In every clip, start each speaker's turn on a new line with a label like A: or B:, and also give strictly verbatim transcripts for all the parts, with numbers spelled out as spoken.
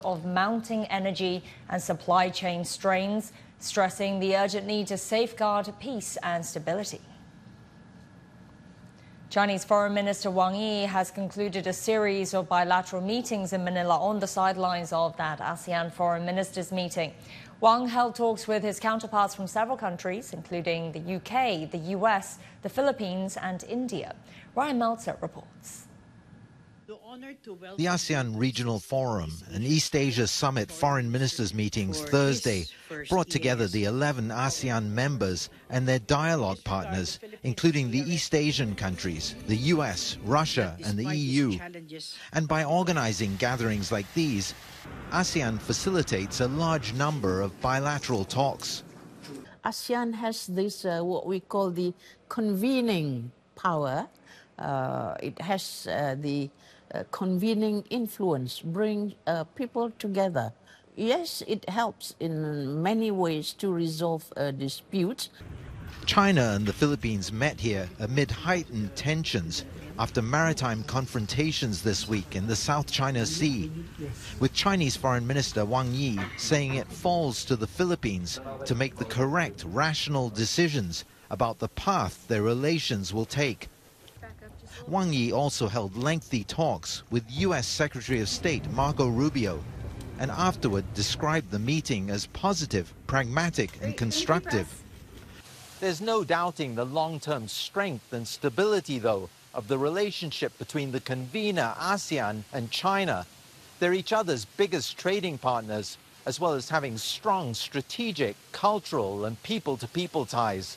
A: of mounting energy and supply chain strains, stressing the urgent need to safeguard peace and stability. Chinese Foreign Minister Wang Yi has concluded a series of bilateral meetings in Manila on the sidelines of that ASEAN Foreign Ministers meeting. Wang held talks with his counterparts from several countries, including the U K, the U S, the Philippines and India. Ryan Meltzer reports.
B: The ASEAN Regional Forum and East Asia Summit foreign ministers meetings Thursday brought together the eleven ASEAN members and their dialogue partners, including the East Asian countries, the U S, Russia and the E U. And by organizing gatherings like these, ASEAN facilitates a large number of bilateral talks.
C: ASEAN has this, uh, what we call the convening power. Uh, it has uh, the uh, convening influence, bring uh, people together. Yes, it helps in many ways to resolve uh, disputes.
B: China and the Philippines met here amid heightened tensions after maritime confrontations this week in the South China Sea, with Chinese Foreign Minister Wang Yi saying it falls to the Philippines to make the correct, rational decisions about the path their relations will take. Wang Yi also held lengthy talks with U S Secretary of State Marco Rubio, and afterward described the meeting as positive, pragmatic and constructive. There's no doubting the long-term strength and stability, though, of the relationship between the convener ASEAN and China. They're each other's biggest trading partners, as well as having strong strategic, cultural and people-to-people ties.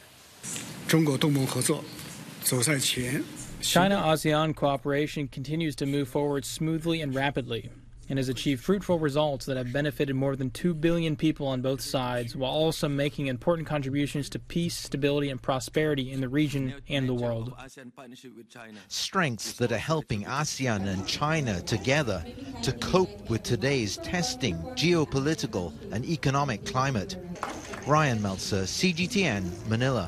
D: China-ASEAN cooperation continues to move forward smoothly and rapidly, and has achieved fruitful results that have benefited more than two billion people on both sides, while also making important contributions to peace, stability and prosperity in the region and the world.
B: Strengths that are helping ASEAN and China together to cope with today's testing geopolitical and economic climate. Ryan Meltzer, C G T N, Manila.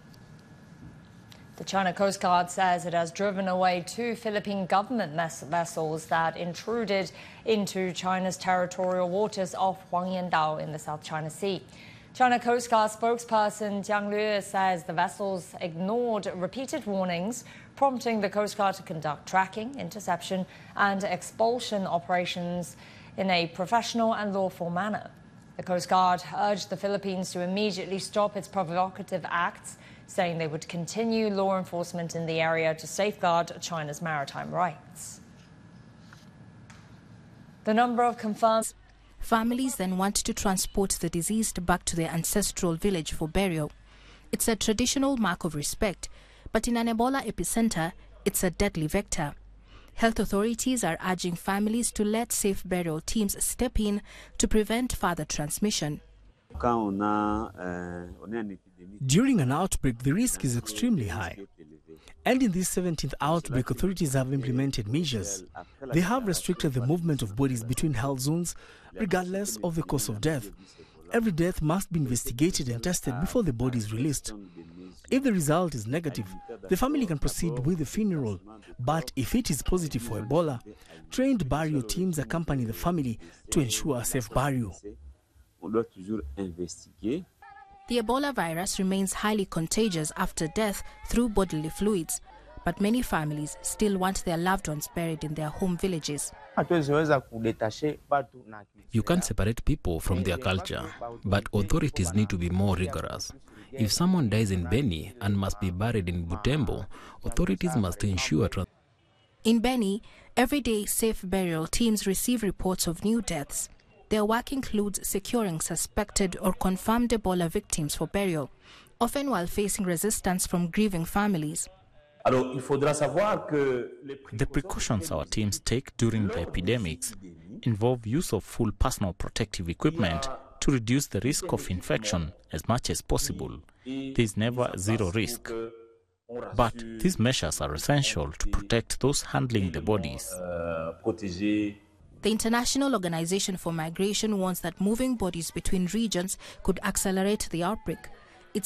A: The China Coast Guard says it has driven away two Philippine government vessels that intruded into China's territorial waters off Huangyandao in the South China Sea. China Coast Guard spokesperson Jiang Lue says the vessels ignored repeated warnings, prompting the Coast Guard to conduct tracking, interception and expulsion operations in a professional and lawful manner. The Coast Guard urged the Philippines to immediately stop its provocative acts, saying they would continue law enforcement in the area to safeguard China's maritime rights. The number of confirmed...
E: Families then want to transport the deceased back to their ancestral village for burial. It's a traditional mark of respect, but in an Ebola epicenter, it's a deadly vector. Health authorities are urging families to let safe burial teams step in to prevent further transmission.
F: During an outbreak, the risk is extremely high. And in this seventeenth outbreak, authorities have implemented measures. They have restricted the movement of bodies between health zones, regardless of the cause of death. Every death must be investigated and tested before the body is released. If the result is negative, the family can proceed with the funeral. But if it is positive for Ebola, trained burial teams accompany the family to ensure a safe burial.
E: The Ebola virus remains highly contagious after death through bodily fluids, but many families still want their loved ones buried in their home villages.
G: You can't separate people from their culture, but authorities need to be more rigorous. If someone dies in Beni and must be buried in Butembo, authorities must ensure transport.
E: In Beni, every day safe burial teams receive reports of new deaths. Their work includes securing suspected or confirmed Ebola victims for burial, often while facing resistance from grieving families.
H: The precautions our teams take during the epidemics involve use of full personal protective equipment to reduce the risk of infection as much as possible. There is never zero risk. But these measures are essential to protect those handling the bodies.
E: The International Organization for Migration warns that moving bodies between regions could accelerate the outbreak.